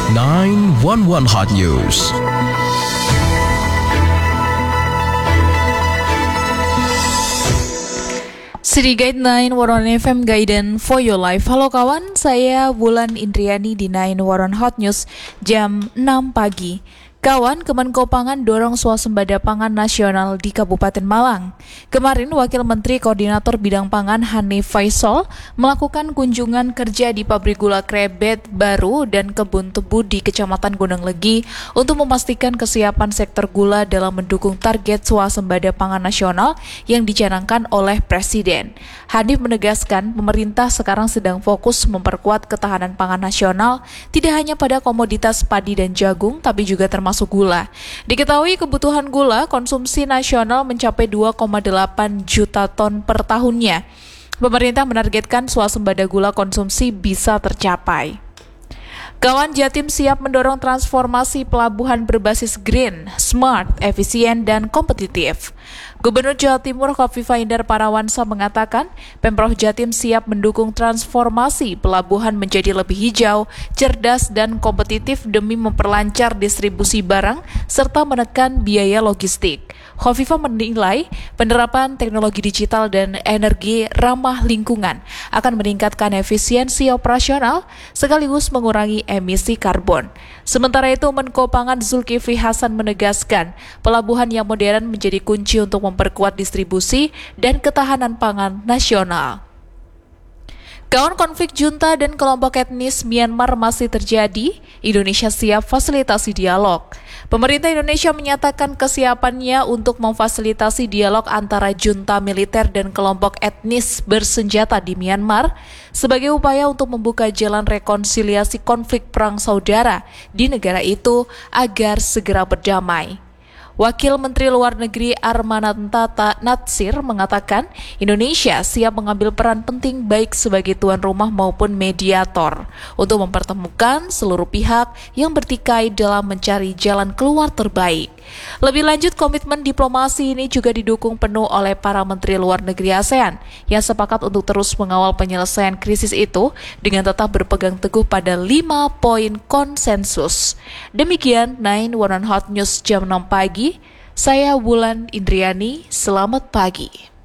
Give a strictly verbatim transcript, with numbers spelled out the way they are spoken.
nine one one Hot News. City Guide nine one one F M Guidance for your life. Halo kawan, saya Wulan Indriani di nine one one Hot News jam enam pagi. Kawan, Kemenko Pangan dorong swasembada pangan nasional di Kabupaten Malang. Kemarin, Wakil Menteri Koordinator Bidang Pangan Hanif Faisal melakukan kunjungan kerja di pabrik gula Krebet Baru dan kebun tebu di Kecamatan Gunung Legi untuk memastikan kesiapan sektor gula dalam mendukung target swasembada pangan nasional yang dicanangkan oleh Presiden. Hanif menegaskan pemerintah sekarang sedang fokus memperkuat ketahanan pangan nasional tidak hanya pada komoditas padi dan jagung, tapi juga termasuk gula. Diketahui kebutuhan gula konsumsi nasional mencapai dua koma delapan juta ton per tahunnya. Pemerintah menargetkan swasembada gula konsumsi bisa tercapai. Kawan, Jatim siap mendorong transformasi pelabuhan berbasis green, smart, efisien, dan kompetitif. Gubernur Jawa Timur Khofifah Indar Parawansa mengatakan, Pemprov Jatim siap mendukung transformasi pelabuhan menjadi lebih hijau, cerdas, dan kompetitif demi memperlancar distribusi barang serta menekan biaya logistik. Khofifah menilai penerapan teknologi digital dan energi ramah lingkungan akan meningkatkan efisiensi operasional sekaligus mengurangi emisi karbon. Sementara itu, Menko Pangan Zulkifli Hasan menegaskan pelabuhan yang modern menjadi kunci untuk memperkuat distribusi dan ketahanan pangan nasional. Kawan, konflik junta dan kelompok etnis Myanmar masih terjadi. Indonesia siap fasilitasi dialog. Pemerintah Indonesia menyatakan kesiapannya untuk memfasilitasi dialog antara junta militer dan kelompok etnis bersenjata di Myanmar sebagai upaya untuk membuka jalan rekonsiliasi konflik perang saudara di negara itu agar segera berdamai. Wakil Menteri Luar Negeri Armananta Natsir mengatakan Indonesia siap mengambil peran penting baik sebagai tuan rumah maupun mediator untuk mempertemukan seluruh pihak yang bertikai dalam mencari jalan keluar terbaik. Lebih lanjut, komitmen diplomasi ini juga didukung penuh oleh para Menteri Luar Negeri ASEAN yang sepakat untuk terus mengawal penyelesaian krisis itu dengan tetap berpegang teguh pada lima poin konsensus. Demikian nine one one Hot News jam enam pagi. Saya Wulan Indriani, selamat pagi.